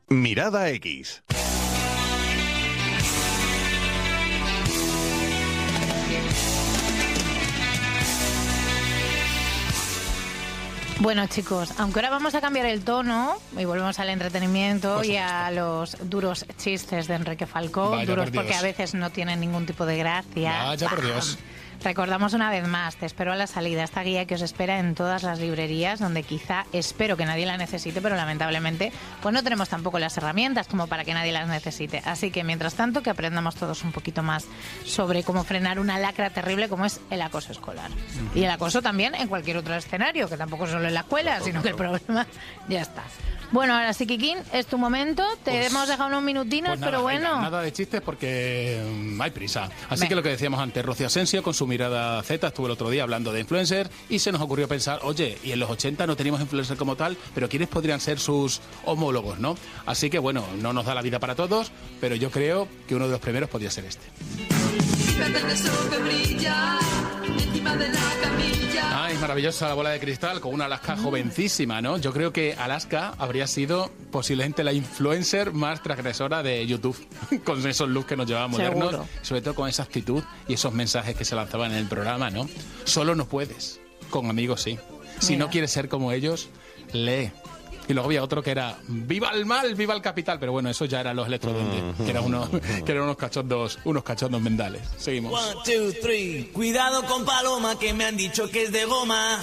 Mirada X. Bueno, chicos, aunque ahora vamos a cambiar el tono y volvemos al entretenimiento y a los duros chistes de Enrique Falcó, Vaya, duros por Dios. porque a veces no tienen ningún tipo de gracia. Vaya, por Dios. Recordamos una vez más, te espero a la salida, esta guía que os espera en todas las librerías, donde quizá espero que nadie la necesite, pero lamentablemente pues no tenemos tampoco las herramientas como para que nadie las necesite. Así que mientras tanto que aprendamos todos un poquito más sobre cómo frenar una lacra terrible como es el acoso escolar. Y el acoso también en cualquier otro escenario, que tampoco solo en la escuela, sino que el problema ya está. Bueno, ahora sí, Kikín, es tu momento. Te hemos dejado unos minutinos, Pues nada, pero bueno. venga, nada de chistes porque hay prisa. Así Venga. que lo que decíamos antes, Rocío Asensio con su mirada Z estuvo el otro día hablando de influencers y se nos ocurrió pensar, oye, y en los 80 no teníamos influencers como tal, pero ¿quiénes podrían ser sus homólogos, no? Así que bueno, no nos da la vida para todos, pero yo creo que uno de los primeros podría ser este. Ay, maravillosa la bola de cristal con una Alaska jovencísima, ¿no? Yo creo que Alaska habría sido posiblemente la influencer más transgresora de YouTube, con esos looks que nos llevaban modernos, Seguro. sobre todo con esa actitud y esos mensajes que se lanzaban en el programa, ¿no? Solo no puedes, con amigos sí. Si Mira. no quieres ser como ellos, lee. Y luego había otro que era ¡viva el mal, viva el capital! Pero bueno, eso ya eran los electroduendes, que eran unos cachondos mendales. Seguimos. 1, 2, 3. Cuidado con Paloma, que me han dicho que es de goma.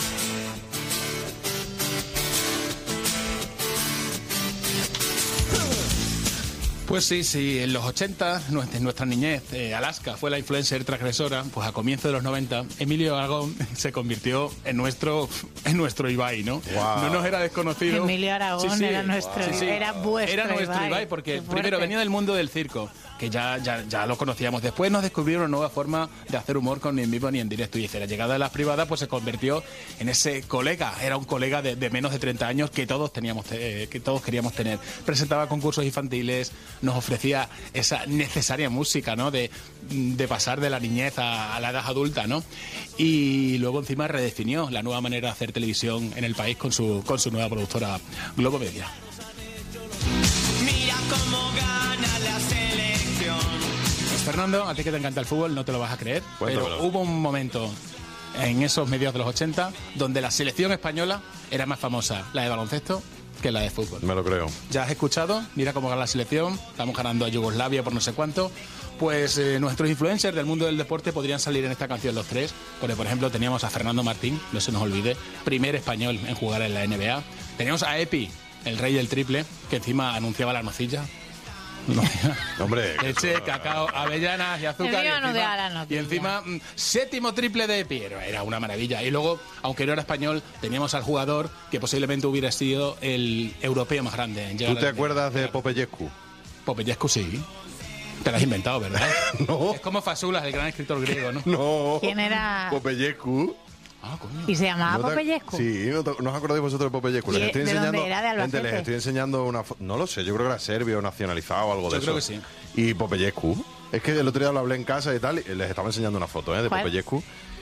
Pues sí, en los 80, en nuestra niñez, Alaska fue la influencer transgresora, pues a comienzos de los 90, Emilio Aragón se convirtió en nuestro Ibai, ¿no? Wow. No nos era desconocido. Emilio Aragón era nuestro, era vuestro Era nuestro Ibai, porque Qué fuerte. primero venía del mundo del circo, que ya lo conocíamos. Después nos descubrieron una nueva forma de hacer humor con ni en vivo ni en directo. Y desde la llegada de las privadas, pues se convirtió en ese colega. Era un colega de menos de 30 años que todos queríamos tener. Presentaba concursos infantiles, nos ofrecía esa necesaria música, ¿no? De pasar de la niñez a la edad adulta, ¿no? Y luego encima redefinió la nueva manera de hacer televisión en el país con su nueva productora Globo Media. Mira cómo gana la selección. Fernando, a ti que te encanta el fútbol, no te lo vas a creer, Cuéntamelo. pero hubo un momento en esos medios de los 80 donde la selección española era más famosa, la de baloncesto, que la de fútbol. Me lo creo. ¿Ya has escuchado? Mira cómo gana la selección, estamos ganando a Yugoslavia por no sé cuánto. Pues nuestros influencers del mundo del deporte podrían salir en esta canción los tres, porque por ejemplo teníamos a Fernando Martín, no se nos olvide, primer español en jugar en la NBA. Teníamos a Epi, el rey del triple, que encima anunciaba la nocilla. Hombre, Leche, cacao, avellanas y azúcar. Encima no daba la notilla. Y encima, séptimo triple de Epi. Era una maravilla. Y luego, aunque no era español, teníamos al jugador que posiblemente hubiera sido el europeo más grande en llegar ¿tú te al- acuerdas de Popeyescu? Popeyescu, sí. Te lo has inventado, ¿verdad? No. Es como Fasulas, el gran escritor griego, ¿no? No. ¿Quién era? Popeyescu. Ah, coño. Y se llamaba ¿No te- Popeyescu. Sí, ¿no os acordáis vosotros de Popeyescu? ¿Y Les estoy de dónde enseñando, era? ¿De Albacete? les estoy enseñando una foto. No lo sé, yo creo que era serbio, nacionalizado o algo de Yo eso. creo que sí. Y Popeyescu. Es que el otro día lo hablé en casa y tal, y les estaba enseñando una foto de ¿Cuál? Popeyescu.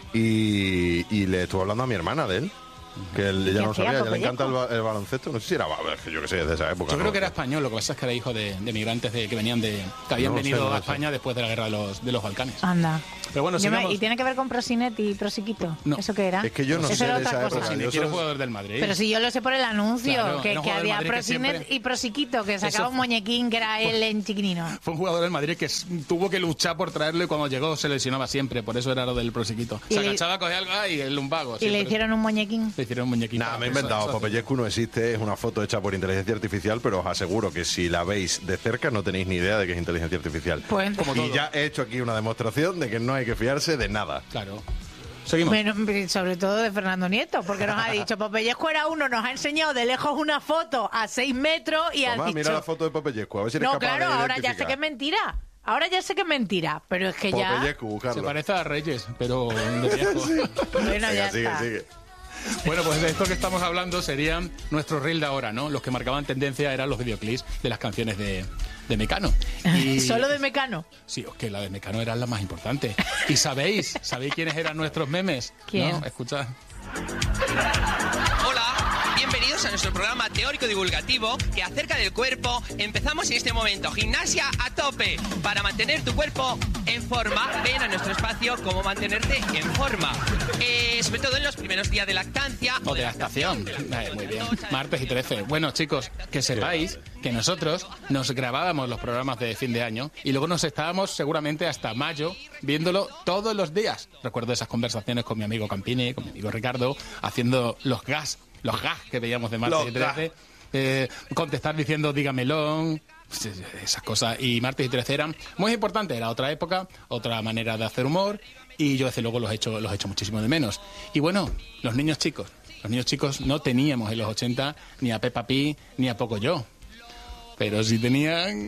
Y le estuve hablando a mi hermana de él. Que ella no hacía sabía, ella le Popeyescu? encanta el baloncesto. No sé si era, yo que sé, de esa época. Yo ¿no? creo que era español, lo que pasa es que era hijo de migrantes que habían No lo sé, venido no lo a sé. España después de la guerra de los Balcanes. Anda. Pero bueno, Yo me- sigamos. ¿Y tiene que ver con Prosinet y Prosiquito? No. ¿Eso qué era? Es que yo no Eso sé era de otra esa cosa. época. Sí, yo que era solo- jugador del Madrid. Pero si yo lo sé por el anuncio, Claro, que era un jugador del había Madrid que Prosinet siempre- y Prosiquito, que sacaba Eso un muñequín que era él en chiquinino. Fue un jugador del Madrid que tuvo que luchar por traerlo y cuando llegó se lesionaba siempre. Por eso era lo del prosiquito. Y Se le- agachaba, cogía algo y el lumbago. Y le hicieron un muñequín. Le hicieron un muñequito. Nada, me he inventado. Popeyescu no existe, es una foto hecha por inteligencia artificial, pero os aseguro que si la veis de cerca no tenéis ni idea de que es inteligencia artificial. Pues, Como todo. Y ya he hecho aquí una demostración de que no hay que fiarse de nada. Claro. Seguimos. bueno, sobre todo de Fernando Nieto, porque nos ha dicho, Popeyescu era uno, nos ha enseñado de lejos una foto a 6 metros y ha Toma, dicho... mira la foto de Popeyescu, a ver si eres No, capaz claro, de ahora ya sé identificar. que es mentira. Ahora ya sé que es mentira, pero es que ya... Popeyescu, Se buscarlo. parece a Reyes, pero de viejo. Bueno, Venga, ya sigue, está. sigue. Bueno, pues de esto que estamos hablando serían nuestros reels de ahora, ¿no? Los que marcaban tendencia eran los videoclips de las canciones de Mecano. Y... Solo de Mecano. Sí, es que la de Mecano era la más importante. ¿Y sabéis quiénes eran nuestros memes? ¿Quién? ¿No? Escuchad. Hola, bienvenidos a nuestro programa teórico divulgativo que acerca del cuerpo. Empezamos en este momento. Gimnasia a tope. Para mantener tu cuerpo en forma, ven a nuestro espacio cómo mantenerte en forma. Sobre todo en los primeros días de lactancia. O de lactación. Muy bien. Martes y 13. Bueno, chicos, que sepáis que nosotros nos grabábamos los programas de fin de año y luego nos estábamos seguramente hasta mayo viéndolo todos los días. Recuerdo esas conversaciones con mi amigo Campini, con mi amigo Ricardo, haciendo los gas que veíamos de martes y 13. Contestar diciendo dígamelo, esas cosas. Y martes y 13 eran muy importantes, era otra época, otra manera de hacer humor, y yo desde luego los echo muchísimo de menos. Y bueno, los niños chicos no teníamos en los 80 ni a Peppa Pig ni a Poco Yo, pero sí tenían...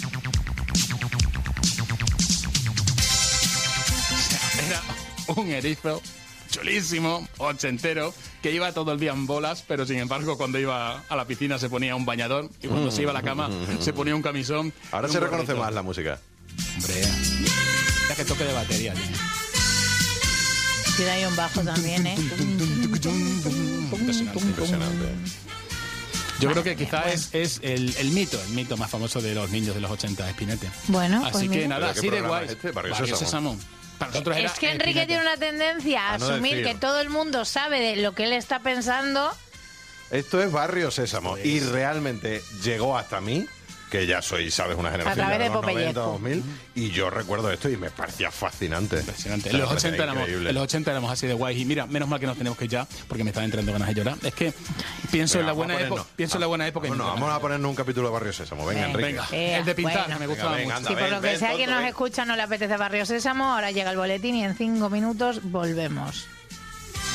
Era un erizo chulísimo, ochentero, que iba todo el día en bolas, pero sin embargo cuando iba a la piscina se ponía un bañador y cuando se iba a la cama se ponía un camisón. Ahora se reconoce más la música. Hombre, ya que toque de batería, tío. Sí, hay un bajo también, ¿eh? Impresionante. Yo creo que quizás es el mito más famoso de los niños de los 80, Spinetta. Bueno, así pues que mira. nada, así de guay. Barrio Sésamo. Para nosotros era Es que Enrique Spinetta. tiene una tendencia a A no asumir decir. que todo el mundo sabe de lo que él está pensando. Esto es Barrio Sésamo y realmente llegó hasta mí, que ya soy, sabes, una generación través de de los Popeye 90, 2000, y yo recuerdo esto y me parecía fascinante. Impresionante. O sea, En los, me 80 parecía éramos, increíble. en los 80 éramos así de guays. Y mira, menos mal que nos tenemos que ir ya, porque me están entrando ganas de llorar. Es que pienso en la buena época. Pienso en la buena época. y me Bueno, entran vamos a ganas de ponernos un capítulo de Barrio Sésamo. Venga, Enrique. Venga, Ea, el de pintar, bueno. que me gustaba Venga, mucho. anda, Si por ven, lo que ven, sea tonto, quien nos ven. escucha no le apetece Barrio Sésamo, ahora llega el boletín y en 5 minutos volvemos.